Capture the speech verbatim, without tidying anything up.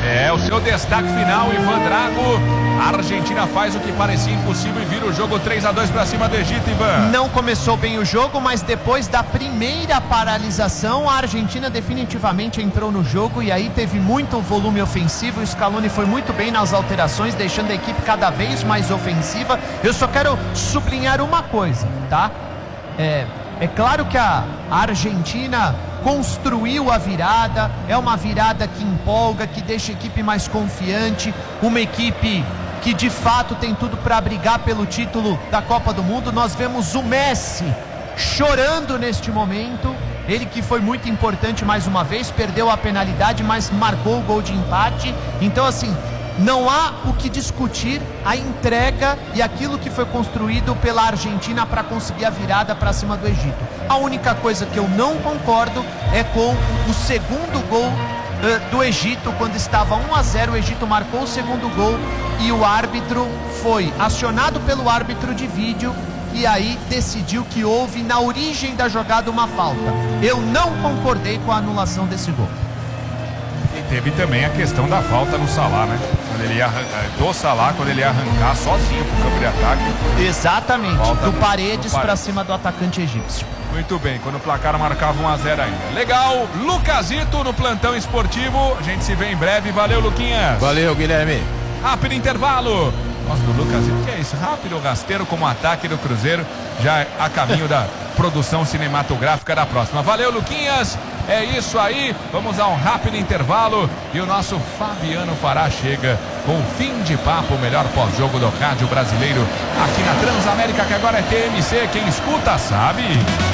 É, o seu destaque final, Ivan Drago. A Argentina faz o que parecia impossível e vira o jogo três a dois para cima do Egito, Ivan. Não começou bem o jogo, mas depois da primeira paralisação, a Argentina definitivamente entrou no jogo e aí teve muito volume ofensivo. O Scaloni foi muito bem nas alterações, deixando a equipe cada vez mais ofensiva. Eu só quero sublinhar uma coisa, tá? É, é claro que a Argentina construiu a virada, é uma virada que empolga, que deixa a equipe mais confiante, uma equipe que de fato tem tudo para brigar pelo título da Copa do Mundo. Nós vemos o Messi chorando neste momento, ele que foi muito importante mais uma vez, perdeu a penalidade, mas marcou o gol de empate. Então assim, não há o que discutir a entrega e aquilo que foi construído pela Argentina para conseguir a virada para cima do Egito. A única coisa que eu não concordo é com o segundo gol uh, do Egito, quando estava um a zero, o Egito marcou o segundo gol e o árbitro foi acionado pelo árbitro de vídeo e aí decidiu que houve na origem da jogada uma falta. Eu não concordei com a anulação desse gol. E teve também a questão da falta no Salah, né? Quando ele ia do Salah, quando ele ia arrancar sozinho pro campo de ataque. Exatamente, Falta do no- Paredes do Paredes. para cima do atacante egípcio. Muito bem, quando o placar marcava um a zero ainda. Legal, Lucasito no plantão esportivo. A gente se vê em breve. Valeu, Luquinhas. Valeu, Guilherme. Rápido intervalo. Nossa, do Lucasito, que é isso? Rápido, rasteiro como ataque do Cruzeiro. Já a caminho da produção cinematográfica da próxima. Valeu, Luquinhas. É isso aí. Vamos a um rápido intervalo. E o nosso Fabiano Fará chega com o fim de papo, o melhor pós-jogo do rádio brasileiro aqui na Transamérica, que agora é T M C. Quem escuta sabe.